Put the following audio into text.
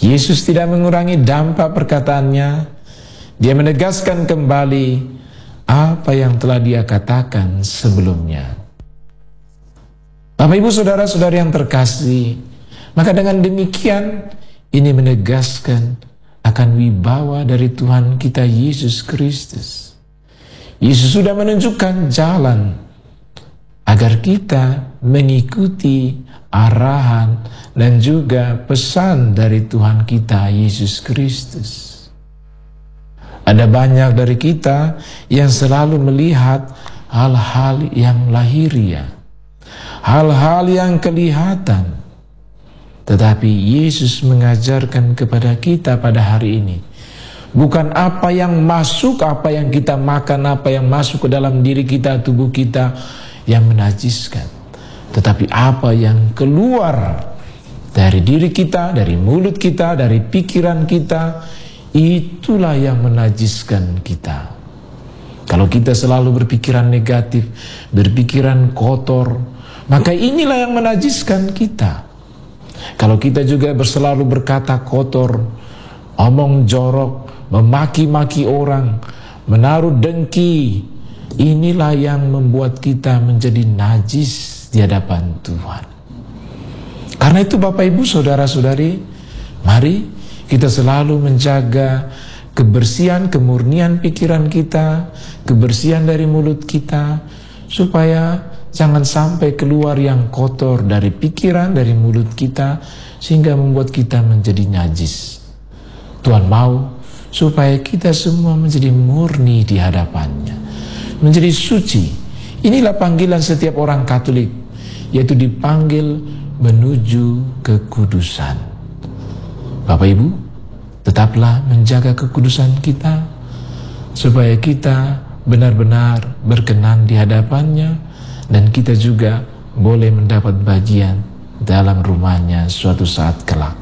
Yesus tidak mengurangi dampak perkataannya. Dia menegaskan kembali apa yang telah dia katakan sebelumnya. Bapak, Ibu, saudara-saudari yang terkasih, maka dengan demikian ini menegaskan akan wibawa dari Tuhan kita Yesus Kristus. Yesus sudah menunjukkan jalan agar kita mengikuti arahan dan juga pesan dari Tuhan kita Yesus Kristus. Ada banyak dari kita yang selalu melihat hal-hal yang lahiriah, hal-hal yang kelihatan. Tetapi Yesus mengajarkan kepada kita pada hari ini, bukan apa yang masuk, apa yang kita makan, apa yang masuk ke dalam diri kita, tubuh kita yang menajiskan, tetapi apa yang keluar dari diri kita, dari mulut kita, dari pikiran kita, itulah yang menajiskan kita. Kalau kita selalu berpikiran negatif, berpikiran kotor, maka inilah yang menajiskan kita. Kalau kita juga selalu berkata kotor, omong jorok, memaki-maki orang, menaruh dengki, inilah yang membuat kita menjadi najis di hadapan Tuhan. Karena itu Bapak, Ibu, saudara-saudari, mari kita selalu menjaga kebersihan, kemurnian pikiran kita, kebersihan dari mulut kita, supaya jangan sampai keluar yang kotor dari pikiran, dari mulut kita, sehingga membuat kita menjadi najis. Tuhan mau supaya kita semua menjadi murni di hadapannya, menjadi suci. Inilah panggilan setiap orang Katolik, yaitu dipanggil menuju kekudusan. Bapak, Ibu, tetaplah menjaga kekudusan kita, supaya kita benar-benar berkenan di hadapannya, dan kita juga boleh mendapat bagian dalam rumahnya suatu saat kelak.